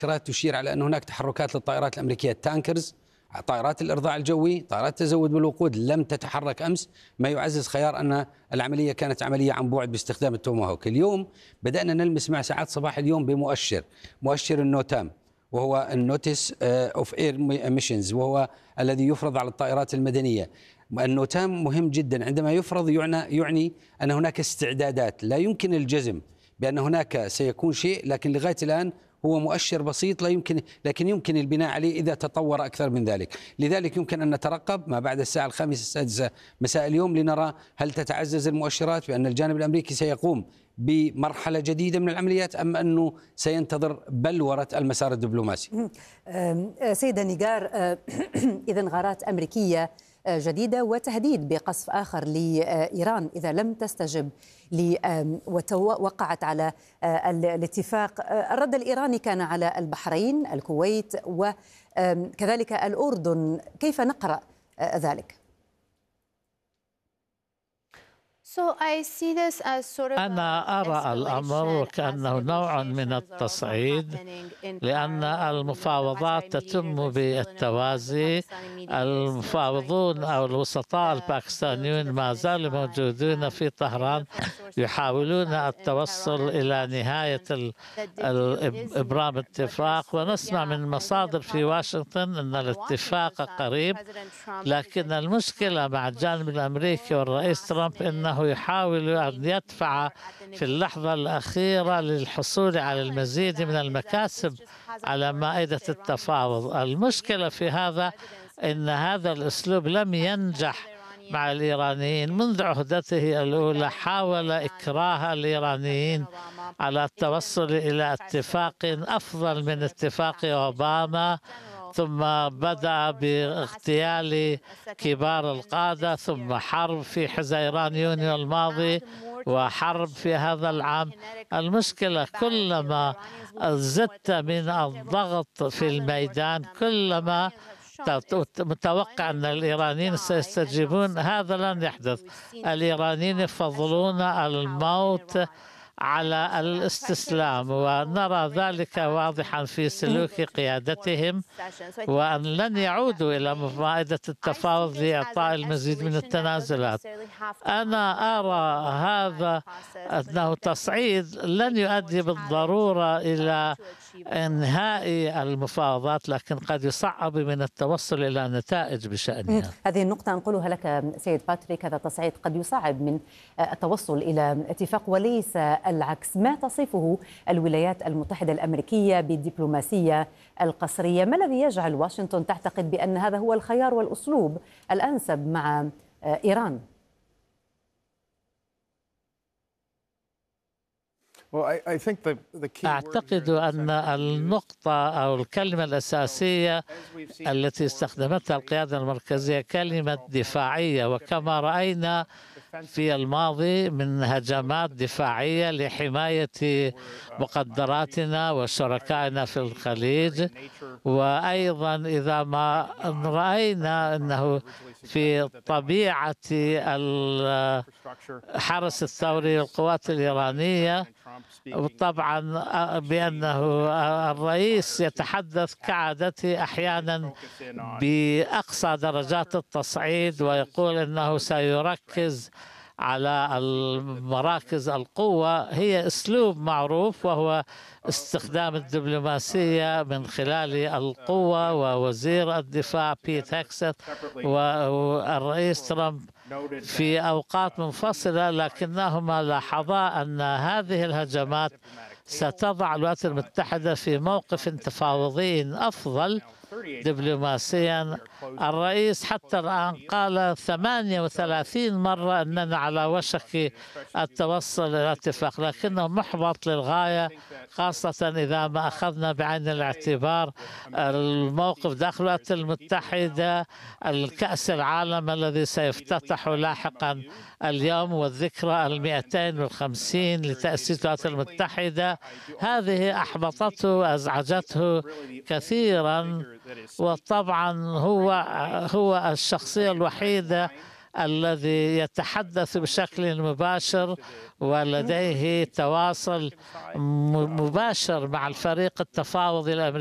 تشير على أن هناك تحركات للطائرات الأمريكية التانكرز، طائرات الإرضاع الجوي، طائرات التزود بالوقود لم تتحرك أمس، ما يعزز خيار أن العملية كانت عملية عن بعد باستخدام التوماهوك. اليوم بدأنا نلمس مع ساعات صباح اليوم مؤشر النوتام، وهو النوتس اوف اير ايميشنز، وهو الذي يفرض على الطائرات المدنية. النوتام مهم جدا، عندما يفرض يعني أن هناك استعدادات، لا يمكن الجزم بأن هناك سيكون شيء، لكن لغاية الآن هو مؤشر بسيط، لكن يمكن البناء عليه إذا تطور أكثر من ذلك. لذلك يمكن أن نترقب ما بعد الساعة 5 السادسة مساء اليوم لنرى هل تتعزز المؤشرات بأن الجانب الأمريكي سيقوم بمرحلة جديدة من العمليات، أم أنه سينتظر بلورة المسار الدبلوماسي. سيدة نيجار، إذن غارات أمريكية جديدة وتهديد بقصف آخر لإيران إذا لم تستجب ووقعت على الاتفاق. الرد الإيراني كان على البحرين، الكويت وكذلك الأردن، كيف نقرأ ذلك؟ أنا أرى الأمر وكأنه نوع من التصعيد، لأن المفاوضات تتم بالتوازي. المفاوضون أو الوسطاء الباكستانيون ما زالوا موجودون في طهران، يحاولون التوصل إلى نهاية إبرام اتفاق، ونسمع من مصادر في واشنطن أن الاتفاق قريب. لكن المشكلة مع الجانب الأمريكي والرئيس ترامب أنه يحاول أن يدفع في اللحظة الأخيرة للحصول على المزيد من المكاسب على مائدة التفاوض. المشكلة في هذا أن هذا الأسلوب لم ينجح مع الإيرانيين. منذ عهدته الأولى حاول إكراه الإيرانيين على التوصل إلى اتفاق أفضل من اتفاق أوباما، ثم بدأ باغتيال كبار القادة، ثم حرب في حزيران يونيو الماضي وحرب في هذا العام. المشكلة كلما زدت من الضغط في الميدان كلما متوقع أن الإيرانيين سيستجيبون. هذا لن يحدث. الإيرانيين يفضلون الموت على الاستسلام، ونرى ذلك واضحا في سلوك قيادتهم، وأن لن يعودوا إلى مائدة التفاوض لإعطاء المزيد من التنازلات. أنا أرى هذا أنه تصعيد لن يؤدي بالضرورة إلى انهاء المفاوضات، لكن قد يصعب من التوصل إلى نتائج بشأنها. هذه النقطة أنقلها لك سيد باتريك، هذا التصعيد قد يصعب من التوصل إلى اتفاق وليس العكس. ما تصفه الولايات المتحدة الأمريكية بالدبلوماسية القسرية؟ ما الذي يجعل واشنطن تعتقد بأن هذا هو الخيار والأسلوب الأنسب مع إيران؟ أعتقد أن النقطة أو الكلمة الأساسية التي استخدمتها القيادة المركزية كلمة دفاعية، وكما رأينا في الماضي من هجمات دفاعية لحماية مقدراتنا وشركائنا في الخليج. وأيضا إذا ما رأينا أنه في طبيعة الحرس الثوري للقوات الإيرانية، طبعا بأنه الرئيس يتحدث كعادته أحيانا بأقصى درجات التصعيد، ويقول أنه سيركز على المراكز القوة. هي أسلوب معروف، وهو استخدام الدبلوماسية من خلال القوة. ووزير الدفاع بيت هيكست والرئيس ترامب في أوقات منفصلة لكنهما لاحظا أن هذه الهجمات ستضع الولايات المتحدة في موقف تفاوضي أفضل دبلوماسيا. الرئيس حتى الآن قال 38 مرة أننا على وشك التوصل إلى اتفاق، لكنه محبط للغاية، خاصة إذا ما أخذنا بعين الاعتبار الموقف داخل الولايات المتحدة، الكأس العالم الذي سيفتتح لاحقا اليوم، والذكرى 250 لتأسيس الولايات المتحدة. هذه أحبطته وأزعجته كثيرا. وطبعا هو الشخصية الوحيدة الذي يتحدث بشكل مباشر ولديه تواصل مباشر مع الفريق التفاوضي الأمريكي